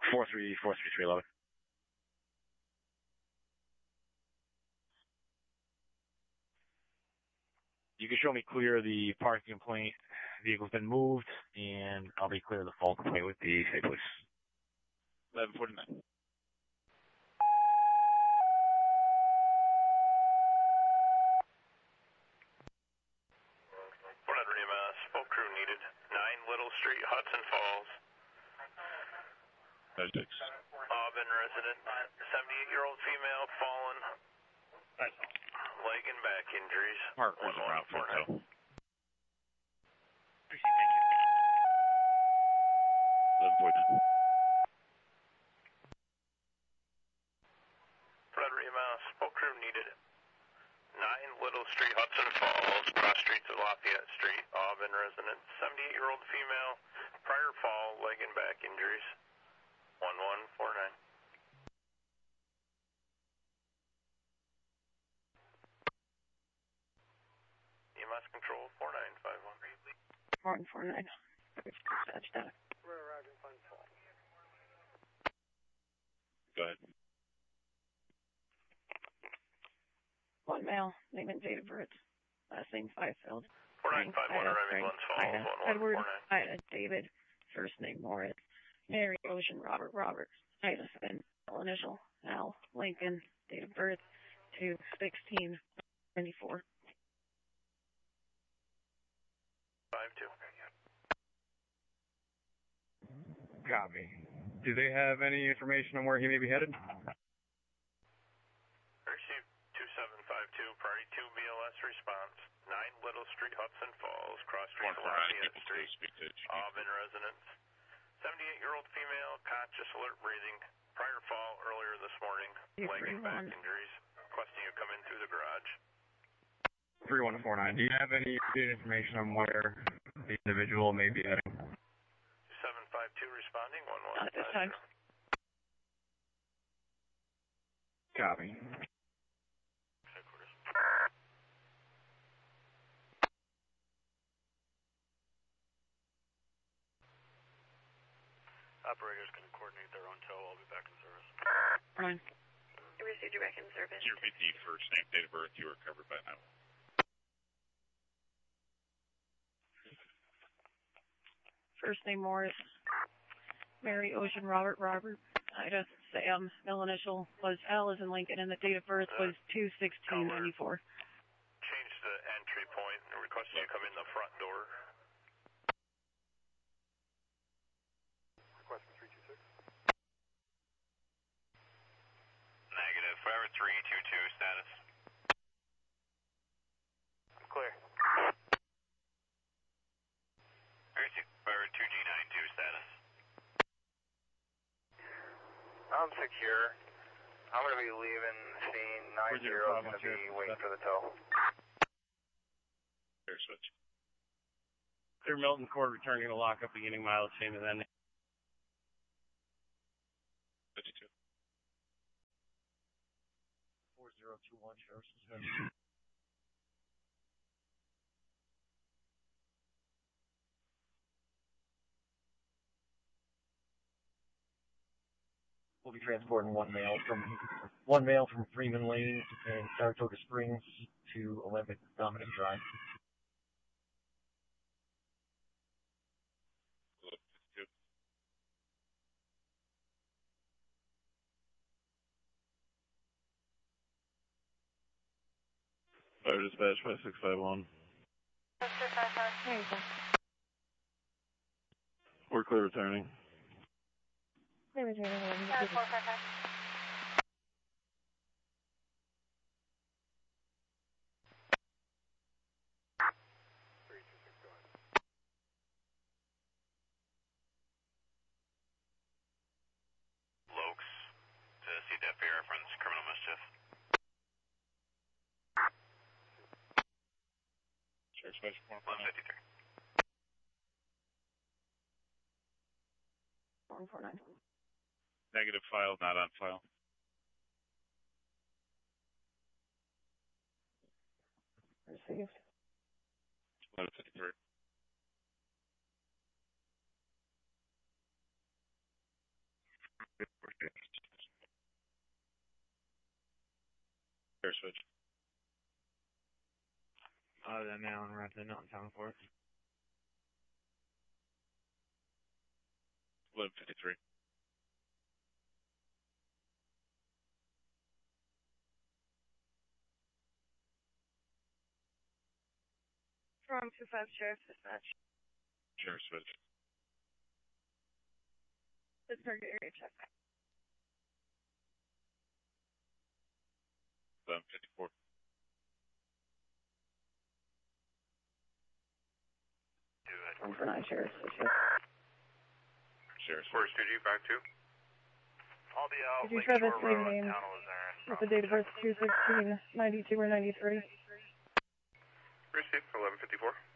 4343311. You can show me clear the parking complaint. Vehicle's been moved, and I'll be clear of the fault complaint with the state police. 1149. Full crew needed. 9 Little Street, Hudson Falls. 36. Auburn resident. 78-year-old female fallen. Leg and back injuries. Mark was around for it, though. Thank you. 1149. Frederick Mouse. Full crew needed. 9 Little Street, Hudson Falls, cross streets of Lafayette Street, Auburn resident, 78-year-old female, prior fall, leg and back injuries, 1149. EMS control, 4951. 4949. Dispatch data. We're arriving Fun Fall. Go ahead. One male, name and date of birth, last name Fifield. 4951 arriving Glens Falls, 1149. Edward, Ida, David, first name Moritz, Mary, Ocean, Robert, Ida, Finn, initial, Al, Lincoln, date of birth, 2/16/94. 52. Copy. Do they have any information on where he may be headed? Received 2752, priority 2 BLS response, 9 Little Street, Hudson Falls, cross streets of Lafayette Street, Auburn residence, 78-year-old female, conscious, alert, breathing, prior fall earlier this morning, leg and back injuries, requesting you come in through the garage. 3149. Do you have any information on where the individual may be heading? 2752 responding, 1150. Not at this time. Copy. Operators can coordinate their own tow. I'll be back in service. Fine. You received your back in service. Your repeat the first name, date of birth, you were covered by now. First name Morris, Mary, Ocean, Robert, Ida, Sam, middle initial was L as in Lincoln, and the date of birth was 2/16/94. Change the entry point and requesting you come in the front door. Request 326. Negative. Forever 322 status. Clear. Forever 2G92 status. I'm secure. I'm going to be leaving scene 90. I'm going to be waiting for the tow. Air switch. Clear Milton Court, returning to lockup, beginning mileage chain and then 52. 4021 Sheriff's. We'll be transporting one male from Freeman Lane in Saratoga Springs to Olympic Dominic Drive. Fire dispatch 5651. We're clear returning. Lokes to CDFA reference, criminal mischief. Sheriff's Special 153. 149. Negative file, not on file. Received. 1153. Sheriff switch. That man on Rapid, not in town for it. 1153. From 25 Sheriff's Dispatch. Sheriff switch. Pittsburgh area check. 1154. One for 9 Sheriff's Dispatch. Sheriff Force switch. 2G, back 2. I'll be out. Did you Lake try the Shore same Road, name Town of Luzerne. with the date of birth 2/16/92 or 93? Received 1154.